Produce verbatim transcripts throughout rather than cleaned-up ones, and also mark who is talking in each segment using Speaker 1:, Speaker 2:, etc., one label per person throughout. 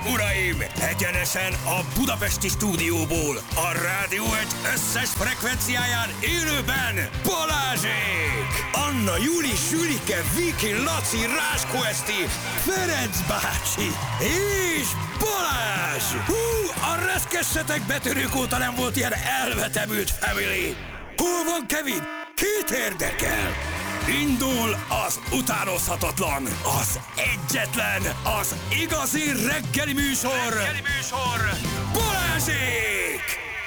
Speaker 1: uraim! Egyenesen a budapesti stúdióból, a Rádió egy összes frekvenciáján élőben Balázsék! Anna, Júli, Sülike, Viki, Laci, Ráskó Eszti, Ferenc bácsi és Balázs! Hú, a reszkessetek betörők óta nem volt ilyen elvetemült family! Hol van Kevin? Kit érdekel? Indul az utánozhatatlan, az egyetlen, az igazi reggeli műsor, reggeli műsor, Balázsék!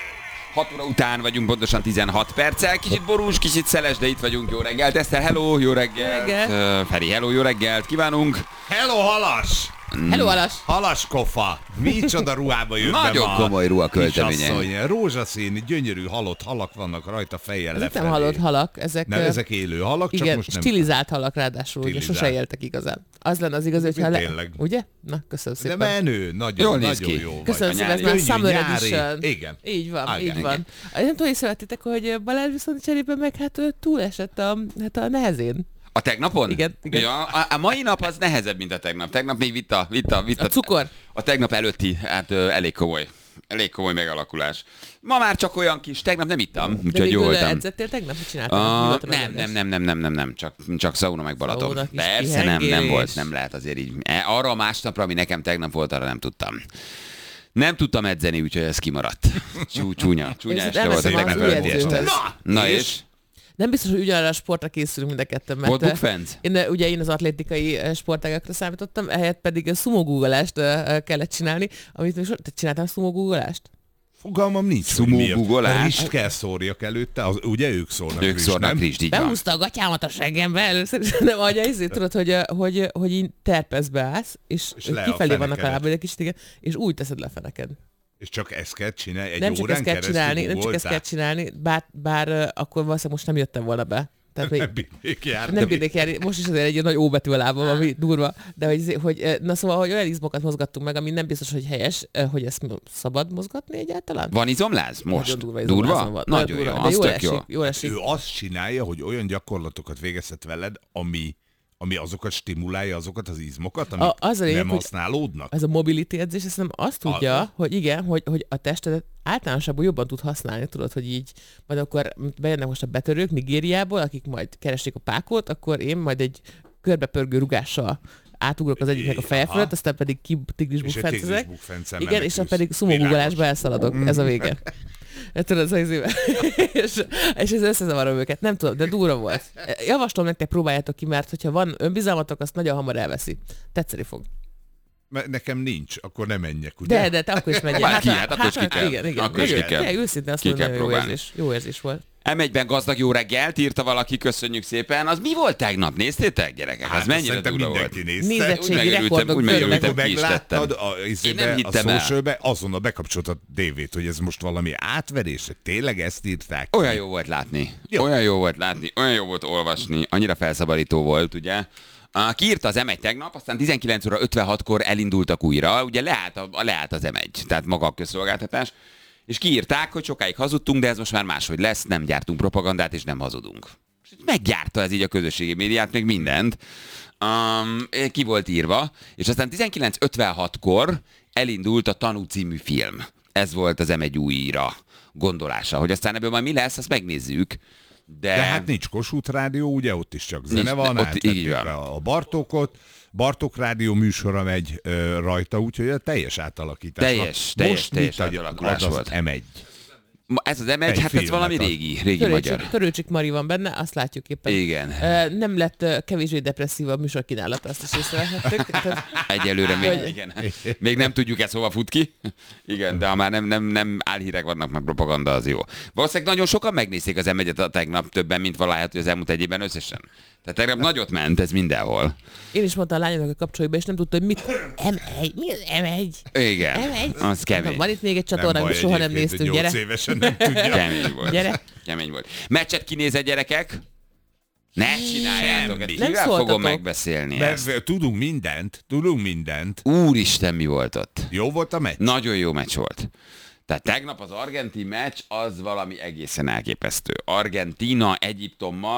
Speaker 2: hat óra után vagyunk, pontosan tizenhat perccel, kicsit borús, kicsit szeles, de itt vagyunk. Jó reggelt, Eszter, hello, jó reggelt.
Speaker 3: Reggel.
Speaker 2: Uh, Feri, hello, jó reggelt, kívánunk.
Speaker 4: Hello, halas!
Speaker 3: Hello, halas!
Speaker 4: Halaskofa! Micsoda ruhába jött be
Speaker 2: Nagyon
Speaker 4: ma
Speaker 2: komoly ruha költeménye.
Speaker 4: kisasszony. Rózsaszín, gyönyörű halott halak vannak rajta fejjel
Speaker 3: Ezek
Speaker 4: lefelé.
Speaker 3: nem halott halak, ezek...
Speaker 4: Nem, ezek élő halak, csak
Speaker 3: igen,
Speaker 4: most nem...
Speaker 3: stilizált halak ráadásul, ugye
Speaker 4: Stilizált.
Speaker 3: sose éltek igazán. Az lenne az igazi, hogyha... Le...
Speaker 4: Tényleg.
Speaker 3: Ugye? Na, köszönöm
Speaker 4: De
Speaker 3: szépen.
Speaker 4: menő, nagyon,
Speaker 2: Jól néz
Speaker 4: nagyon
Speaker 2: ki.
Speaker 4: jó vagy.
Speaker 3: Köszönöm
Speaker 2: A
Speaker 3: szépen, ez
Speaker 2: nyári.
Speaker 3: már Summer
Speaker 4: Könnyű, nyári.
Speaker 3: Edition.
Speaker 4: Igen.
Speaker 3: Így van,
Speaker 4: Ah,
Speaker 3: így
Speaker 4: igen.
Speaker 3: van. Nem tudom, észrevettétek, hogy Balázs viszont cserében meg hát ő túlesett a, hát a nehezén.
Speaker 2: A tegnapon?
Speaker 3: Igen, igen.
Speaker 2: Ja, a, a mai nap az nehezebb, mint a tegnap. Tegnap még vitt a... Vitt a, vitt
Speaker 3: A cukor?
Speaker 2: A tegnap előtti, hát ö, elég komoly. Elég komoly megalakulás. Ma már csak olyan kis, tegnap nem ittam,
Speaker 3: De
Speaker 2: úgyhogy jó
Speaker 3: végül
Speaker 2: voltam.
Speaker 3: edzettél tegnap? Mit csináltál? Mi
Speaker 2: Uh,
Speaker 3: volt a
Speaker 2: nem,
Speaker 3: megoldás?
Speaker 2: nem, nem, nem, nem, nem, nem, csak, csak szauna meg Balaton.
Speaker 3: Szauna, kis
Speaker 2: Persze nem, nem
Speaker 3: kihengés.
Speaker 2: volt, nem lehet azért így. E, Arra a másnapra, ami nekem tegnap volt, arra nem tudtam. Nem tudtam edzeni, úgyhogy ez kimaradt. Csú, csúnya, csúnya
Speaker 3: És
Speaker 2: este volt a
Speaker 3: elveszem az
Speaker 2: tegnap
Speaker 3: új
Speaker 2: előtti este.
Speaker 3: edzőhöz.
Speaker 2: Na és?
Speaker 3: Nem biztos, hogy ugyanarra a sportra készülünk mind a ketten, mert
Speaker 2: Volt bukfenc?
Speaker 3: én, eh, ugye én az atlétikai eh, sportágakra számítottam, ehelyett pedig a sumo-googolást eh, kellett csinálni, amit még so... Te csináltál sumo-googolást?
Speaker 4: Fogalmam nincs, hogy
Speaker 2: Sumo
Speaker 4: miért.
Speaker 2: googolás?
Speaker 4: A rist kell szórjak előtte, az, ugye ők szórnak
Speaker 2: Ők
Speaker 4: rist,
Speaker 2: szórnak
Speaker 4: nem?
Speaker 2: rist, így van.
Speaker 3: Behúzta a gatyámat a seggembe először, és nem adja, ezért tudod, hogy, eh, hogy, hogy így terpezbe állsz, és,
Speaker 4: És
Speaker 3: és
Speaker 4: le a
Speaker 3: kifelé vannak a
Speaker 4: fenekedet.
Speaker 3: lábad egy kicsit, igen, és úgy teszed le a feneked.
Speaker 4: És csak ezt kell csinálni, egy
Speaker 3: Nem csak
Speaker 4: órán
Speaker 3: ezt kell
Speaker 4: keresztül
Speaker 3: csinálni, nem csak ezt
Speaker 4: googoltál?
Speaker 3: kell csinálni, bár, bár eh, akkor valószínűleg most nem jöttem volna be. Tehát még,
Speaker 4: Nem bírnék járni.
Speaker 3: nem bírnék járni, most is azért egy ilyen nagy óbetű a lábam, ami durva, de hogy, hogy, na szóval, hogy olyan izmokat mozgattunk meg, ami nem biztos, hogy helyes, hogy ezt szabad mozgatni egyáltalán.
Speaker 2: Van izomláz most?
Speaker 3: Nagyon durva
Speaker 2: Durva?
Speaker 3: izomlázom van.
Speaker 2: Nagyon jó,
Speaker 3: de
Speaker 2: az
Speaker 3: jól
Speaker 2: tök
Speaker 3: esik,
Speaker 2: jó.
Speaker 3: jól esik.
Speaker 4: Ő azt csinálja, hogy olyan gyakorlatokat végezhet veled, ami, ami azokat stimulálja, azokat az izmokat, amik
Speaker 3: A- az a lényeg,
Speaker 4: nem
Speaker 3: hogy-
Speaker 4: használódnak.
Speaker 3: Ez a mobility edzés, ezt nem azt tudja,
Speaker 4: Az.
Speaker 3: hogy igen, hogy, hogy a testedet általánosabban jobban tud használni, tudod, hogy így, majd akkor bejönnek most a betörők Nigériából, akik majd keresik a pákot, akkor én majd egy körbepörgő rugással átugrok az egyiknek a feje
Speaker 4: Aha.
Speaker 3: fölött, aztán pedig ki tigris
Speaker 4: És egy
Speaker 3: bukfencezek.
Speaker 4: tigris bukfencen
Speaker 3: Igen, és
Speaker 4: menekülsz.
Speaker 3: a pedig szumogugolásba elszaladok. Ez a vége. Hát tudod, az az éve. és, és ez összezavarom őket. Nem tudom, de durva volt. Javaslom nektek, próbáljátok ki, mert hogyha van önbizalmatok, azt nagyon hamar elveszi. Tetszeni fog.
Speaker 4: Mert nekem nincs, akkor nem menjek, ugye?
Speaker 3: De, de te akkor is menjél.
Speaker 2: Bár ki, hát akkor is ki kell.
Speaker 3: Igen, igen.
Speaker 2: Akkor is ki
Speaker 3: Nagyon-
Speaker 2: kell.
Speaker 3: Igen, őszintén azt
Speaker 2: Ki
Speaker 3: mondom,
Speaker 2: kell
Speaker 3: nagyon jó
Speaker 2: próbálni.
Speaker 3: érzés. Jó érzés volt.
Speaker 2: em egyben gazdag jó reggelt, írta valaki, köszönjük szépen. Az mi volt tegnap? Néztétek, gyerekek?
Speaker 4: Hát
Speaker 2: Az mennyire
Speaker 4: szerintem
Speaker 2: durva volt?
Speaker 4: mindenki nézte.
Speaker 3: Nézettségi
Speaker 2: Úgy megörültem,
Speaker 3: rekordok
Speaker 2: úgy
Speaker 3: törnek.
Speaker 2: megörültem,
Speaker 4: Amikor
Speaker 2: ki is
Speaker 4: megláttad
Speaker 2: tettem.
Speaker 4: a,
Speaker 2: Én nem
Speaker 4: izébe, a
Speaker 2: hittem el.
Speaker 4: socialbe, azonnal bekapcsolt a tévét, hogy ez most valami átverés, tényleg ezt írták.
Speaker 2: Olyan jó volt látni.
Speaker 4: Jó.
Speaker 2: Olyan jó volt látni, olyan jó volt olvasni, annyira felszabadító volt, ugye? Uh, kiírta az em egy tegnap, aztán tizenkilenc óra ötvenhatkor elindultak újra, ugye leállt, a, leállt az em egy, tehát maga a közszolgáltatás, és kiírták, hogy sokáig hazudtunk, de ez most már máshogy lesz, nem gyártunk propagandát, és nem hazudunk. És meggyárta ez így a közösségi médiát, meg mindent. Um, ki volt írva, és aztán tizenkilenc ötvenhatkor elindult a Tanú című film. Ez volt az em egy újra gondolása. Hogy aztán ebből majd mi lesz, azt megnézzük. De,
Speaker 4: De hát nincs Kossuth Rádió, ugye ott is csak zene
Speaker 2: Nincs,
Speaker 4: van,
Speaker 2: ott
Speaker 4: átvették
Speaker 2: így van.
Speaker 4: be a Bartókot, Bartók Rádió műsora megy ö, rajta, úgyhogy a teljes átalakítás van.
Speaker 2: Teljes, teljes,
Speaker 4: Most
Speaker 2: teljes
Speaker 4: mit ad-
Speaker 2: átalakulás
Speaker 4: ad az
Speaker 2: volt.
Speaker 4: em egy?
Speaker 2: Ma ez az em egy,
Speaker 4: Egy
Speaker 2: hát ez
Speaker 4: filmet
Speaker 2: valami
Speaker 4: ad.
Speaker 2: régi, régi
Speaker 3: Törőcsik,
Speaker 2: magyar.
Speaker 3: Törőcsik Mari van benne, azt látjuk éppen.
Speaker 2: Igen.
Speaker 3: Ö, Nem lett ö, kevésbé depresszív a műsor kínálata, azt is észrevehettük. Tehát
Speaker 2: Egyelőre még,
Speaker 3: Hogy-
Speaker 2: igen. Még nem tudjuk ezt hova fut ki. Igen, de ha már nem, nem, nem álhírek vannak, meg propaganda, az jó. Valószínűleg nagyon sokan megnézték az em egyet a tegnap, többen, mint valahogy az elmúlt egy évben összesen. Tehát tegnap nagyot ment ez mindenhol.
Speaker 3: Én is mondtam a lányoknak, hogy kapcsoljuk be, és nem tudta, hogy mit. em egy? Mi az em egy?
Speaker 2: Igen,
Speaker 3: em egy?
Speaker 2: az kemény.
Speaker 3: Van itt még egy csatorna, amit soha nem
Speaker 4: egyébként, hogy
Speaker 3: néztünk. Gyere.
Speaker 4: nyolc évesen nem tudja.
Speaker 2: Kemény volt.
Speaker 3: Gyere.
Speaker 2: Kemény volt. Meccset kinézett, gyerekek? Ne csináljátok, ezt
Speaker 3: Nem
Speaker 2: kivel fogom
Speaker 3: szóltatok.
Speaker 2: megbeszélni ezt?
Speaker 4: Mert tudunk mindent, tudunk mindent.
Speaker 2: Úristen, mi volt ott?
Speaker 4: Jó volt a meccs?
Speaker 2: Nagyon jó meccs volt. Tehát tegnap az argentin meccs az valami egészen elképesztő. Argentína Egyiptommal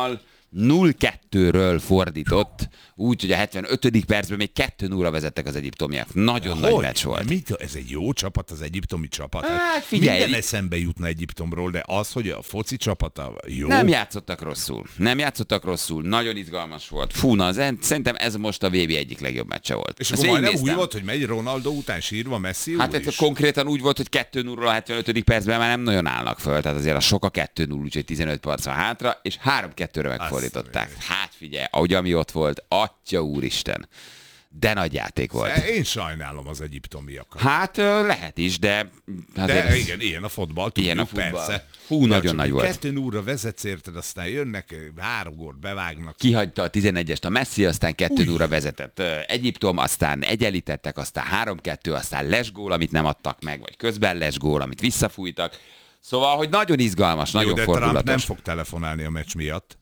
Speaker 2: nulla kettőről fordított, úgy, hogy a hetvenötödik percben még kettő nulla vezettek az egyiptomiak. Nagyon
Speaker 4: Hogy?
Speaker 2: nagy meccs volt.
Speaker 4: Mit? Ez egy jó csapat, az egyiptomi csapat.
Speaker 2: Hát, figyelj.
Speaker 4: Minden eszembe jutna Egyiptomról, de az, hogy a foci csapata jó.
Speaker 2: Nem játszottak rosszul. Nem játszottak rosszul. Nagyon izgalmas volt. Fú, na, az, szerintem ez most a vé bé egyik legjobb meccse volt.
Speaker 4: És
Speaker 2: Ezt
Speaker 4: akkor majdnem úgy
Speaker 2: végignéztem.
Speaker 4: volt, hogy megy Ronaldo után sírva Messi
Speaker 2: Hát
Speaker 4: úr
Speaker 2: ez
Speaker 4: is.
Speaker 2: konkrétan úgy volt, hogy kettő nulla a hetvenötödik percben már nem nagyon állnak föl, tehát azért a sok a kettő nulla, úgyhogy tizenöt perc van hátra, és három kettőre megfordították. Hát figyelj, ahogy ami ott volt, atya úristen, de nagy játék volt.
Speaker 4: Én sajnálom az egyiptomiakat.
Speaker 2: Hát ö, lehet is, de...
Speaker 4: De
Speaker 2: azért-
Speaker 4: igen, ilyen a fotball, tudjuk,
Speaker 2: Ilyen a futball.
Speaker 4: persze.
Speaker 2: Hú, nagyon
Speaker 4: csak
Speaker 2: nagy volt.
Speaker 4: Kettő nulla vezetsz érted, aztán jönnek, három gólt bevágnak.
Speaker 2: Kihagyta a tizenegyest a Messi, aztán kettő nulla vezetett ö, Egyiptom, aztán egyenlítettek, aztán három kettő, aztán lesgól, amit nem adtak meg, vagy közben lesgól, amit visszafújtak. Szóval, hogy nagyon izgalmas,
Speaker 4: Jó,
Speaker 2: nagyon
Speaker 4: de Trump nem
Speaker 2: fordulatos.
Speaker 4: fog telefonálni a meccs miatt.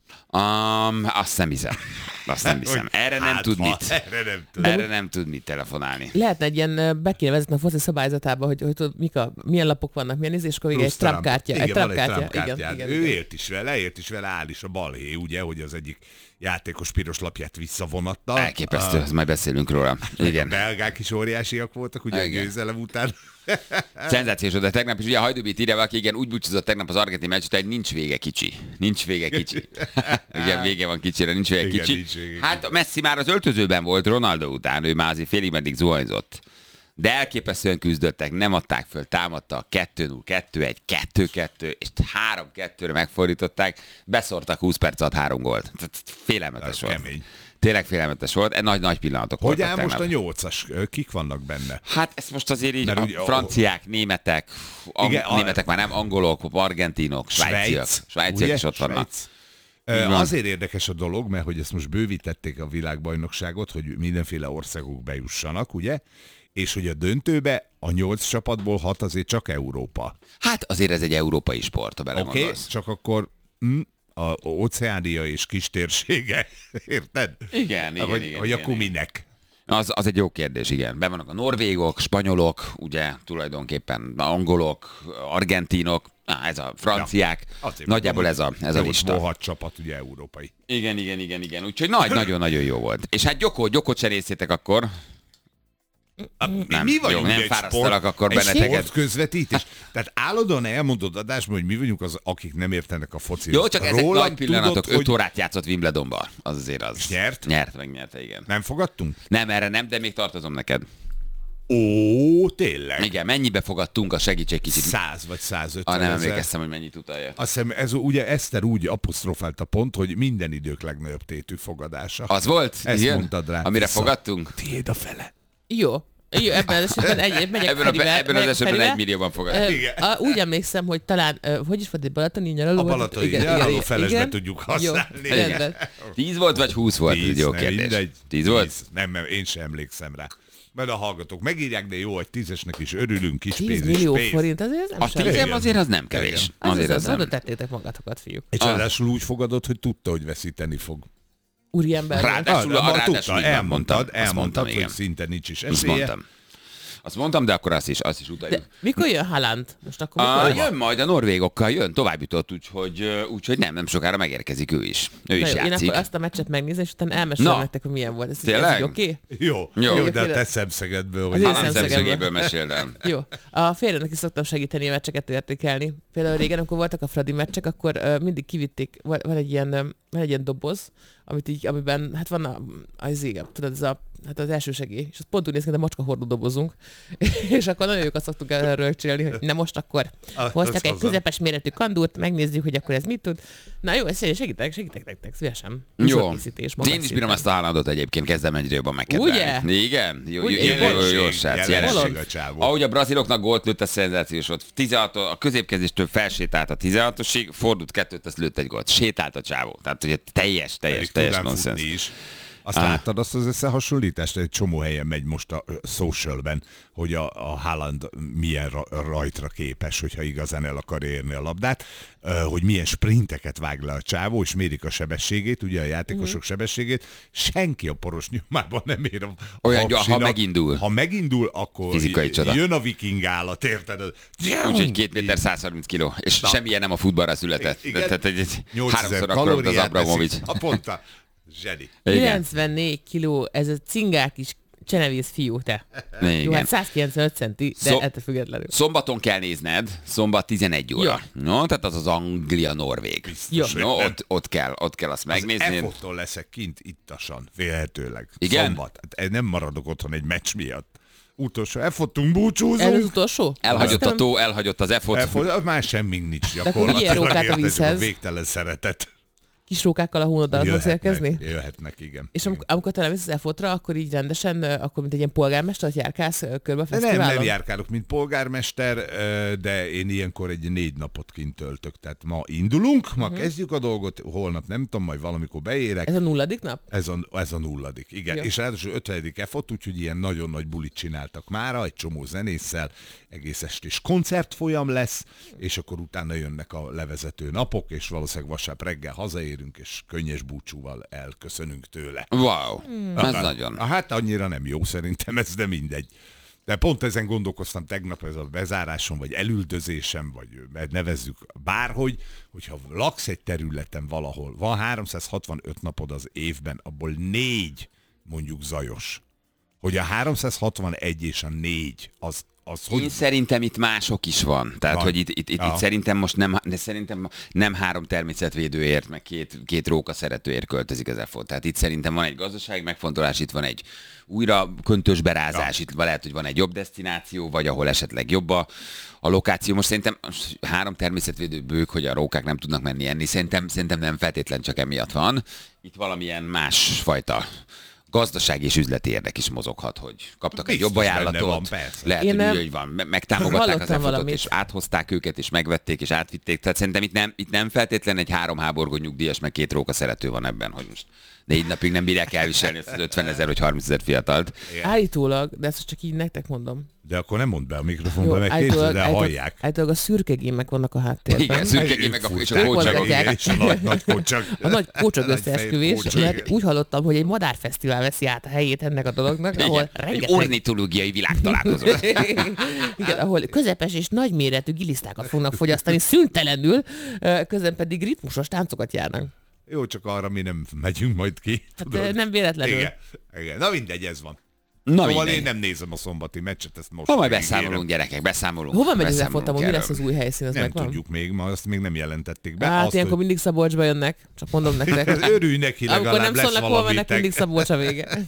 Speaker 2: Um, azt nem hiszem. Azt nem hiszem. Erre nem
Speaker 4: Hát,
Speaker 2: tud
Speaker 4: ha,
Speaker 2: mit.
Speaker 4: Erre nem tud.
Speaker 2: Erre nem tud mit telefonálni.
Speaker 3: Lehetne egy ilyen, ö, be kéne vezetni a foci szabályzatába, hogy, hogy tudod, mik a, milyen lapok vannak, milyen izé, és akkor végig egy
Speaker 4: Plusz
Speaker 3: Trump kártya.
Speaker 4: Igen,
Speaker 3: Egy
Speaker 4: van
Speaker 3: Trump
Speaker 4: egy
Speaker 3: kártya.
Speaker 4: Trump
Speaker 3: Igen,
Speaker 4: kártyád.
Speaker 3: igen,
Speaker 4: Ő
Speaker 3: igen.
Speaker 4: élt is vele, élt is vele, áll is a balhé, ugye, hogy az egyik játékos piros lapját visszavonatta.
Speaker 2: Elképesztő,
Speaker 4: A,
Speaker 2: majd beszélünk róla.
Speaker 4: a
Speaker 2: Igen.
Speaker 4: belgák is óriásiak voltak, ugye a
Speaker 2: Igen.
Speaker 4: győzelem után.
Speaker 2: Szenzációs, de tegnap is ugye a Hajdubit írja, aki igen, úgy búcsúzott tegnap az argentin meccs, hogy nincs vége kicsi. Nincs vége kicsi. Igen, vége van kicsire, nincs vége
Speaker 4: Igen,
Speaker 2: kicsi.
Speaker 4: nincs vége
Speaker 2: Hát Messi már az öltözőben volt Ronaldo után, ő már azért félig meddig zuhanyzott. De elképesztően küzdöttek, nem adták föl, támadtak, kettő null, kettő egy, kettő kettő, és három kettőre megfordították, beszortak húsz perc alatt három gólt. Tehát Félelmetes
Speaker 4: Ez
Speaker 2: volt.
Speaker 4: kemény.
Speaker 2: Tényleg félelmetes volt, e nagy, nagy pillanatok
Speaker 4: Hogy
Speaker 2: voltak
Speaker 4: áll most a
Speaker 2: tegnap.
Speaker 4: nyolcas? Kik vannak benne?
Speaker 2: Hát ezt most azért így
Speaker 4: Mert
Speaker 2: a
Speaker 4: ugye-
Speaker 2: franciák, németek, ang-
Speaker 4: Igen, a-
Speaker 2: németek már nem, angolok, argentinok, svájciak,
Speaker 4: Svájc,
Speaker 2: svájciak
Speaker 4: ugye?
Speaker 2: is ott vannak.
Speaker 4: Svájc. Ö,
Speaker 2: van.
Speaker 4: Azért érdekes a dolog, mert hogy ezt most bővítették a világbajnokságot, hogy mindenféle országok bejussanak, ugye? És hogy a döntőbe a nyolc csapatból hat azért csak Európa.
Speaker 2: Hát azért ez egy európai sport, ha
Speaker 4: Oké,
Speaker 2: belegondolsz.
Speaker 4: okay, csak akkor hm, a Óceánia és kis térsége, érted?
Speaker 2: Igen, igen,
Speaker 4: Hogy,
Speaker 2: igen,
Speaker 4: hogy
Speaker 2: igen,
Speaker 4: akkor
Speaker 2: igen.
Speaker 4: minek?
Speaker 2: Az, az egy jó kérdés, igen. Be vannak a norvégok, spanyolok, ugye tulajdonképpen angolok, argentinok, á, ez a franciák,
Speaker 4: Ja, azért
Speaker 2: nagyjából
Speaker 4: mondom,
Speaker 2: ez a, ez a
Speaker 4: hogy
Speaker 2: lista.
Speaker 4: hat csapat, ugye európai.
Speaker 2: Igen, igen, igen, igen. Úgyhogy nagy, nagyon-nagyon jó volt. És hát Gyokó, Gyokot se néztétek akkor. Nem,
Speaker 4: mi vagyunk
Speaker 2: jó, nem
Speaker 4: egy
Speaker 2: fárasztalak
Speaker 4: sport,
Speaker 2: akkor
Speaker 4: egy
Speaker 2: benneteket.
Speaker 4: sport közvetítés. Tehát állandóan elmondod adásban, hogy mi vagyunk az, akik nem értenek a focihoz.
Speaker 2: Jó, csak ezek
Speaker 4: Rólam
Speaker 2: nagy pillanatok.
Speaker 4: tudod,
Speaker 2: öt órát játszott Wimbledonban. Az azért az.
Speaker 4: És nyert?
Speaker 2: Nyert, megnyerte, igen.
Speaker 4: Nem fogadtunk?
Speaker 2: Nem, erre nem, de még tartozom neked.
Speaker 4: Ó, tényleg?
Speaker 2: Igen, mennyibe fogadtunk, a segítség kicsit.
Speaker 4: Száz vagy százötven
Speaker 2: Ah, nem
Speaker 4: ezer.
Speaker 2: emlékeztem, hogy mennyit utalja.
Speaker 4: Azt hiszem, ez ugye Eszter úgy apostrofálta pont, hogy minden idők legnagyobb tétű fogadása.
Speaker 2: Az volt?
Speaker 4: Ezt
Speaker 2: igen?
Speaker 4: mondtad rá.
Speaker 2: Amire
Speaker 4: Vissza.
Speaker 2: fogadtunk?
Speaker 4: Tiéd a fele.
Speaker 3: Jó. Jó, ebben az esetben egy, megyek
Speaker 2: Ebben, a,
Speaker 3: Ferivel,
Speaker 2: ebben az
Speaker 3: megyek
Speaker 2: esetben
Speaker 3: Ferivel.
Speaker 2: egy millióban fogadtunk.
Speaker 3: Ö,
Speaker 4: Igen.
Speaker 3: a, úgy emlékszem, hogy talán, ö, hogy is volt egy balatoni nyaraló?
Speaker 4: A
Speaker 3: volt?
Speaker 4: balatoni
Speaker 3: Igen,
Speaker 4: nyaraló
Speaker 3: igen,
Speaker 4: felesbe
Speaker 3: igen.
Speaker 4: tudjuk
Speaker 3: Jó,
Speaker 4: használni.
Speaker 3: rendben.
Speaker 2: Tíz volt, vagy húsz volt? Ez egy jó
Speaker 4: nem,
Speaker 2: kérdés.
Speaker 4: mindegy.
Speaker 2: Tíz volt?
Speaker 4: Tíz. Nem, nem, én sem emlékszem rá. Majd a hallgatók megírják, de jó, egy tízesnek is örülünk, kis pénz
Speaker 3: tíz
Speaker 4: is
Speaker 3: millió
Speaker 4: pénz.
Speaker 3: forint, azért ez nem
Speaker 2: A
Speaker 3: semmi.
Speaker 2: tízem azért az nem kevés.
Speaker 3: Az,
Speaker 2: Azért
Speaker 3: az,
Speaker 2: az
Speaker 3: az,
Speaker 2: nem.
Speaker 3: oda tettétek magatokat, fiúk.
Speaker 4: És
Speaker 2: Ah.
Speaker 4: ráadásul úgy fogadott, hogy tudta, hogy veszíteni fog.
Speaker 3: Úriember.
Speaker 2: Ráadásul-
Speaker 4: Ah,
Speaker 2: a-
Speaker 4: ma
Speaker 2: ráadásul
Speaker 4: tudta,
Speaker 2: így van,
Speaker 4: elmondtad,
Speaker 2: mondtam. Azt
Speaker 4: elmondtad,
Speaker 2: mondtam,
Speaker 4: hogy
Speaker 2: igen.
Speaker 4: szinte nincs is
Speaker 2: Azt
Speaker 4: esélye.
Speaker 2: mondtam. Azt mondtam, de akkor azt is, azt is utaljuk.
Speaker 3: De mikor jön Haaland? Most akkor mikor
Speaker 2: Ah,
Speaker 3: jön?
Speaker 2: jön majd a norvégokkal, jön, tovább jutott, úgyhogy, úgyhogy nem, nem sokára megérkezik ő is. Ő
Speaker 3: Na
Speaker 2: is
Speaker 3: jó, én
Speaker 2: játszik.
Speaker 3: akkor azt a meccset megnézem, és utána elmesélem
Speaker 2: Na.
Speaker 3: nektek, hogy milyen volt. Ez, ez
Speaker 2: Tényleg?
Speaker 3: így oké?
Speaker 4: Jó,
Speaker 2: Jó.
Speaker 4: jó, de a
Speaker 3: Jó,
Speaker 4: te szemszögedből,
Speaker 3: Az
Speaker 4: hogy
Speaker 3: én
Speaker 2: Hanem
Speaker 3: szemszögemből.
Speaker 2: szemszögéből meséltem.
Speaker 3: Jó. A férjemnek is szoktam segíteni a meccseket értékelni. Például régen, amikor voltak a Fradi meccsek, akkor uh, mindig kivitték, van, van, egy ilyen, um, van egy ilyen doboz, amit így, amiben, hát van a, az igen, tudod, ez a, hát az első segély, és az pont úgy néz ki, mint a macska hordó dobozunk, és akkor nagyon jókat szoktuk erről csinálni, hogy na most akkor
Speaker 4: Ah,
Speaker 3: hoztak
Speaker 4: azt
Speaker 3: egy
Speaker 4: hozzam.
Speaker 3: közepes méretű kandúrt, megnézzük, hogy akkor ez mit tud. Na jó, ezt segítek, segítek nektek, szívesen.
Speaker 2: Jó.
Speaker 3: Műsorkészítés,
Speaker 2: Én
Speaker 3: magas
Speaker 2: is bírom
Speaker 3: szinten.
Speaker 2: ezt a Haalandot egyébként, kezdem egyre jobban megkedvelni.
Speaker 3: Ugye?
Speaker 2: Igen? Jó, jó,
Speaker 3: Ugye?
Speaker 2: jó, jó, jó, jó,
Speaker 4: Jelenség,
Speaker 2: srác,
Speaker 4: jelenség
Speaker 2: jelenség.
Speaker 4: a csávó.
Speaker 2: Ahogy a braziloknak gólt lőtt, a szenzációs volt. tizenhat, a középkezéstől felsétált a tizenhatosig, fordult kettőt, azt lőtt egy gólt. Sétált a csávó. Tehát ugye teljes, teljes,
Speaker 4: Pedig
Speaker 2: teljes
Speaker 4: tudnám
Speaker 2: nonsens.
Speaker 4: futni is. Azt ah. láttad azt az összehasonlítást? Egy csomó helyen megy most a socialben, hogy a, a Haaland milyen ra- rajtra képes, hogyha igazán el akar érni a labdát, hogy milyen sprinteket vág le a csávó, és mérik a sebességét, ugye a játékosok uh-huh. sebességét. Senki a poros nyomában nem ér a
Speaker 2: olyan, ha megindul.
Speaker 4: Ha megindul, akkor
Speaker 2: fizikai csoda.
Speaker 4: Jön a viking állat, érted?
Speaker 2: Úgyhogy két méter száz harminc kiló, és na. Semmilyen nem a futballra született.
Speaker 4: Igen.
Speaker 2: Tehát egy, egy
Speaker 4: háromszor
Speaker 2: akkor az Abramovics.
Speaker 4: A ponta. Zseni.
Speaker 3: kilencvennégy kiló, ez a cingák is csenevész fiú, te.
Speaker 2: Igen.
Speaker 3: Jó, hát száz kilencvenöt centi, de Szom- ettől függetlenül.
Speaker 2: Szombaton kell nézned, szombat tizenegy óra. Ja. No, tehát az az Anglia-Norvég. No, ott, ott, kell, ott kell azt megnézni.
Speaker 4: Az E-foton leszek kint ittasan, vélhetőleg.
Speaker 2: Igen?
Speaker 4: Szombat. Hát nem maradok otthon egy meccs miatt. Utolsó E-fotunk, búcsúzunk.
Speaker 3: Ez az utolsó?
Speaker 2: Elhagyott a tó, elhagyott az E-fot.
Speaker 4: E-fot, már semmink nincs
Speaker 3: gyakorlatilag. Ilyen rókák a vízhez.
Speaker 4: Végtelen szeretet.
Speaker 3: Kis rókákkal a hónoddal tudsz érkezni?
Speaker 4: Jöhetnek, igen.
Speaker 3: És amikor, amikor te lemész az E-fotra, akkor így rendesen, akkor mint egy ilyen polgármester, hogy járkálsz körbe a fesztiválon?
Speaker 4: Nem, nem járkálok, mint polgármester, de én ilyenkor egy négy napot kint töltök. Tehát ma indulunk, ma uh-huh. kezdjük a dolgot, holnap nem tudom, majd valamikor beérek.
Speaker 3: Ez a nulladik nap?
Speaker 4: Ez a, ez a nulladik, igen. Jó. És ráadásul ötvenedik E-fot, úgyhogy ilyen nagyon nagy bulit csináltak mára, egy csomó zenésszel, egész estés koncertfolyam lesz, és akkor utána jönnek a levezető napok, és valószínűleg vasárnap reggel hazaérünk, és könnyes búcsúval elköszönünk tőle.
Speaker 2: Wow, hmm. ez hát, nagyon.
Speaker 4: Hát annyira nem jó szerintem ez, de mindegy. De pont ezen gondolkoztam tegnap, ez a bezáráson, vagy elüldözésem, vagy nevezzük bárhogy, hogyha laksz egy területen valahol, van háromszázhatvanöt napod az évben, abból négy mondjuk zajos. Hogy a háromszázhatvanegy és a négy, az Az,
Speaker 2: Én hogy... szerintem itt mások is van. Tehát, van. hogy itt, itt, itt,
Speaker 4: ja.
Speaker 2: itt szerintem most nem, de szerintem nem három természetvédőért, meg két, két róka szeretőért költözik az E-fot. Tehát itt szerintem van egy gazdasági megfontolás, itt van egy újra köntös berázás, ja. itt lehet, hogy van egy jobb desztináció, vagy ahol esetleg jobb a, a lokáció. Most szerintem három természetvédő bők, hogy a rókák nem tudnak menni enni, szerintem, szerintem nem feltétlen csak emiatt van. Itt valamilyen másfajta gazdasági és üzleti érdek is mozoghat, hogy kaptak biztos egy jobb ajánlatot, van, lehet,
Speaker 3: Én
Speaker 2: hogy, úgy, hogy van, megtámogatták az E-fotot, és áthozták őket, és megvették, és átvitték. Tehát szerintem itt nem, itt nem feltétlen egy három háborgó nyugdíjas, meg két róka szerető van ebben, hogy most négy napig nem bírják elviselni ezt az ötvenezer vagy harmincezer fiatalt.
Speaker 3: Állítólag, de ezt csak így nektek mondom.
Speaker 4: De akkor nem mondd be a mikrofonba, meg kétszer, de hallják.
Speaker 3: Állítólag a szürke gémek vannak a háttérben.
Speaker 2: Igen, szürke gémek és a kócsagok.
Speaker 4: És a nagy, nagy kócsag.
Speaker 3: A nagy kócsag összeesküvés, mert úgy hallottam, hogy egy madárfesztivál veszi át a helyét ennek a dolognak, ahol rengeteg...
Speaker 2: Egy ornitológiai világtalálkozó.
Speaker 3: Igen, ahol közepes és nagyméretű gilisztákat fognak fogyasztani szüntelenül, közben pedig ritmusos táncokat járnak.
Speaker 4: Jó, csak arra mi nem megyünk majd ki.
Speaker 3: Hát nem véletlenül.
Speaker 4: Igen, igen. Na mindegy, ez van.
Speaker 2: Na
Speaker 4: szóval
Speaker 2: mindegy.
Speaker 4: én nem nézem a szombati meccset, ezt most.
Speaker 2: Ha majd beszámolunk, gyerekek, beszámolunk.
Speaker 3: Hova megy az E-fotam, mi lesz az új helyszín? Az
Speaker 4: nem
Speaker 3: megvan?
Speaker 4: tudjuk még, ma azt még nem jelentették be.
Speaker 3: Hát
Speaker 4: azt,
Speaker 3: ilyenkor
Speaker 4: hogy...
Speaker 3: mindig Szabolcsba jönnek, csak mondom nektek.
Speaker 4: Örülj neki, legalább
Speaker 3: amikor nem
Speaker 4: lesz
Speaker 3: szólnak, hol mennek, mindig
Speaker 4: valamitek.
Speaker 3: Szabolcs a vége.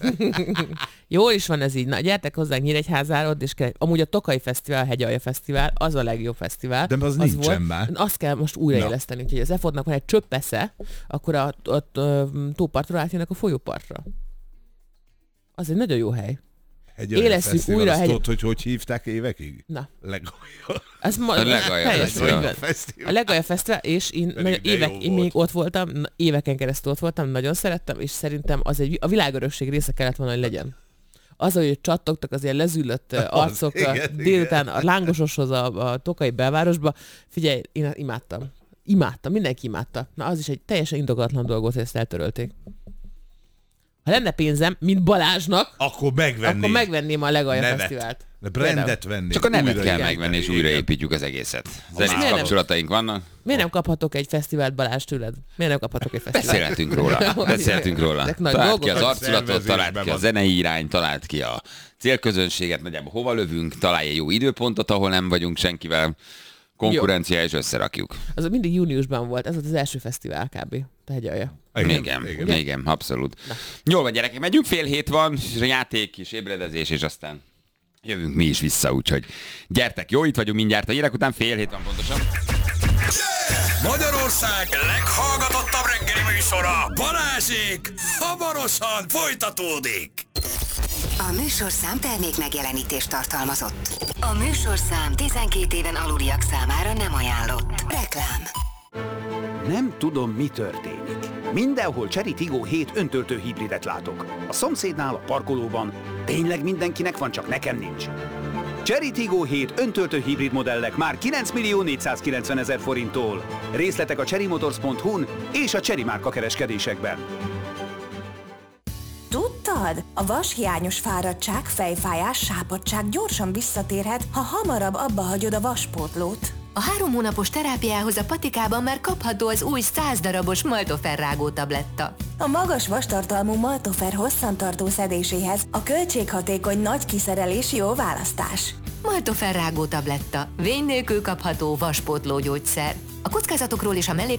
Speaker 3: Jól is van ez így. Na, gyertek hozzánk Nyíregyházára, ott is kell. Amúgy a Tokai Fesztivál, Hegyalja Fesztivál, az a legjobb fesztivál.
Speaker 4: De az, az nincsen volt. Már.
Speaker 3: Azt kell most újraéleszteni, úgyhogy az E-fotnak van egy csöppesze, akkor a, a, a, a tópartról átjönnek a folyópartra. Az egy nagyon jó hely. Élesszük újra a hegy...
Speaker 4: Tudod, hogy hogy hívták évekig?
Speaker 3: Na.
Speaker 4: Legalja.
Speaker 3: Ez ma...
Speaker 2: A Legalja Fesztivál.
Speaker 3: A Legalja Fesztivál, és én, nagyon évek, én még ott voltam, éveken keresztül ott voltam, nagyon szerettem, és szerintem az egy, a világörökség része kellett volna, hogy legyen. Az, hogy csattogtak az ilyen lezüllött arcok az, igen, délután igen. A lángososhoz a, a Tokai belvárosba. Figyelj, én imádtam. Imádtam, mindenki imádta. Na az is egy teljesen indokolatlan dolog volt, hogy ezt eltörölték. Ha lenne pénzem, mint Balázsnak,
Speaker 4: akkor megvenném,
Speaker 3: akkor megvenném a Legalja Fesztivált.
Speaker 4: De brandet venni.
Speaker 2: Csak a nevet újra kell igen, megvenni, és újraépítjük az egészet. Zenész kapcsolataink vannak.
Speaker 3: Miért nem kaphatok egy fesztivált, Balázs, tőled? Miért nem kaphatok egy fesztivált?
Speaker 2: Beszélhetünk róla. Beszélhetünk róla. Talált ki az arculatot, talált ki a zenei irány, talált ki a célközönséget, nagyjából hova lövünk, találj egy jó időpontot, ahol nem vagyunk senkivel. Konkurencia, és összerakjuk.
Speaker 3: Az mindig júniusban volt, ez volt az első fesztivál kb. A Hegyalja.
Speaker 2: Igen, igen, igen, igen, abszolút. Na. Jól van, gyerekek, megyünk, fél hét van, játék és ébredezés, és aztán jövünk mi is vissza, úgyhogy gyertek, jó, itt vagyunk mindjárt a hírek után, fél hét van pontosan.
Speaker 1: Yeah! Magyarország leghallgatottabb reggeli műsora, Balázsék, hamarosan folytatódik.
Speaker 5: A műsorszám termék megjelenítést tartalmazott. A műsorszám tizenkét éven aluliak számára nem ajánlott. Reklám.
Speaker 6: Nem tudom, mi történik. Mindenhol Chery Tiggo hét öntöltő hibridet látok. A szomszédnál, a parkolóban. Tényleg mindenkinek van, csak nekem nincs. Chery Tiggo hét öntöltő hibrid modellek már kilenc millió négyszázkilencven ezer forinttól. Részletek a chery motors pont hu-n és a Chery márka kereskedésekben.
Speaker 7: Tudtad? A vashiányos fáradtság, fejfájás, sápadtság gyorsan visszatérhet, ha hamarabb abba hagyod a vaspótlót.
Speaker 5: A három hónapos terápiához a patikában már kapható az új száz darabos Maltofer rágó tabletta.
Speaker 7: A magas vastartalmú Maltofer hosszantartó szedéséhez a költséghatékony nagy kiszerelés jó választás.
Speaker 5: Maltofer rágó tabletta. Vény nélkül kapható vaspótló gyógyszer. A kockázatokról és a mellékhatásokról